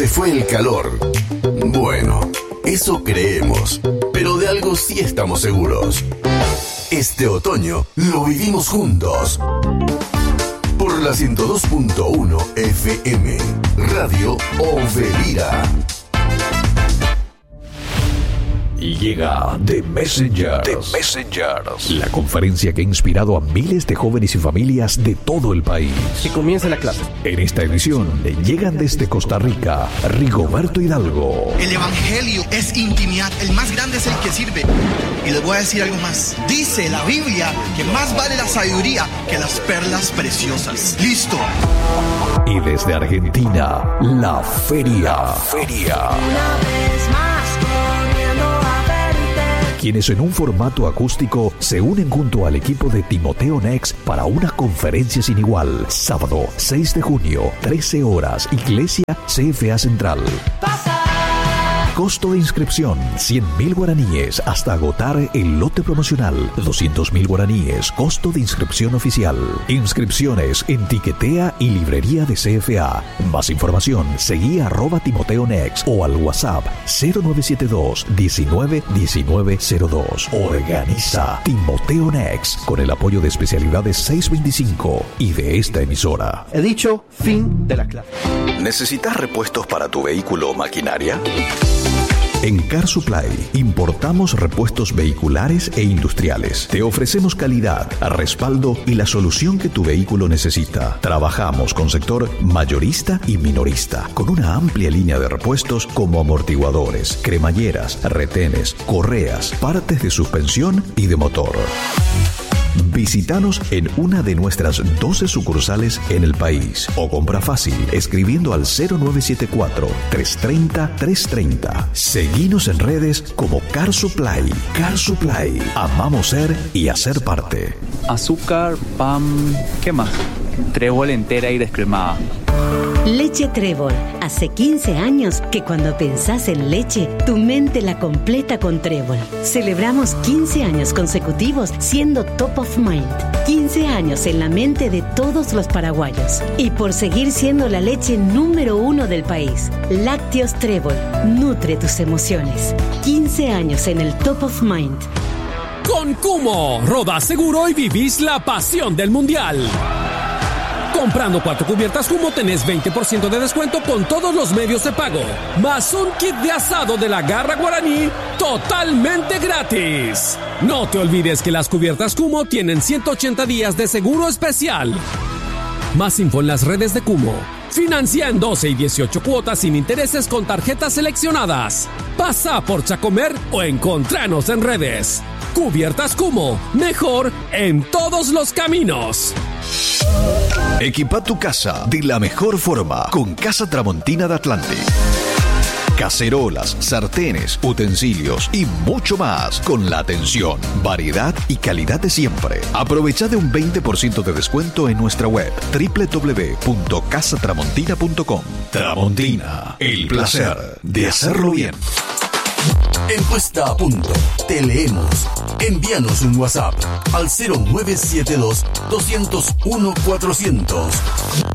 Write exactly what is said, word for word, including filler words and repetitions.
Se fue el calor. Bueno, eso creemos, pero de algo sí estamos seguros. Este otoño lo vivimos juntos. Por la ciento dos punto uno F M, Radio Ovelira. Y llega The Messengers. The Messengers. La conferencia que ha inspirado a miles de jóvenes y familias de todo el país. Que comience la clase. En esta edición llegan desde Costa Rica Rigoberto Hidalgo. El evangelio es intimidad. El más grande es el que sirve. Y les voy a decir algo más. Dice la Biblia que más vale la sabiduría que las perlas preciosas. ¡Listo! Y desde Argentina, la Feria. Feria. Una vez más. Quienes en un formato acústico se unen junto al equipo de Timoteo Next para una conferencia sin igual. Sábado seis de junio, trece horas, Iglesia C F A Central. Pasa. Costo de inscripción, cien mil guaraníes hasta agotar el lote promocional. doscientos mil guaraníes, costo de inscripción oficial. Inscripciones en Tiquetea y Librería de C F A. Más información, seguí arroba Timoteo Next o al WhatsApp cero nueve siete dos, diecinueve, diecinueve cero dos. Organiza Timoteo Next con el apoyo de Especialidades seiscientos veinticinco y de esta emisora. He dicho, fin de la clase. ¿Necesitas repuestos para tu vehículo o maquinaria? En Car Supply importamos repuestos vehiculares e industriales. Te ofrecemos calidad, respaldo y la solución que tu vehículo necesita. Trabajamos con sector mayorista y minorista, con una amplia línea de repuestos como amortiguadores, cremalleras, retenes, correas, partes de suspensión y de motor. Visítanos en una de nuestras doce sucursales en el país o compra fácil escribiendo al cero nueve siete cuatro, tres tres cero, tres tres cero. Seguinos en redes como Car Supply. Car Supply. Amamos ser y hacer parte. Azúcar, pan, ¿qué más? Trébol entera y descremada. Leche Trébol. Hace quince años que cuando pensás en leche, tu mente la completa con Trébol. Celebramos quince años consecutivos siendo top of mind. quince años en la mente de todos los paraguayos. Y por seguir siendo la leche número uno del país. Lácteos Trébol. Nutre tus emociones. quince años en el top of mind. Con Kummo, rodás seguro y vivís la pasión del mundial. Comprando cuatro cubiertas Kummo tenés veinte por ciento de descuento con todos los medios de pago. Más un kit de asado de la Garra Guaraní totalmente gratis. No te olvides que las cubiertas Kummo tienen ciento ochenta días de seguro especial. Más info en las redes de Kummo. Financia en doce y dieciocho cuotas sin intereses con tarjetas seleccionadas. Pasa por Chacomer o encontranos en redes. Cubiertas Kummo, mejor en todos los caminos. Equipa tu casa de la mejor forma con Casa Tramontina de Atlante. Cacerolas, sartenes, utensilios y mucho más con la atención, variedad y calidad de siempre. Aprovecha de un veinte por ciento de descuento en nuestra web doble u doble u doble u punto casa tramontina punto com. Tramontina, el placer de hacerlo bien. Encuesta a punto. Te leemos. Envíanos un WhatsApp al cero nueve siete dos, dos cero uno, cuatrocientos.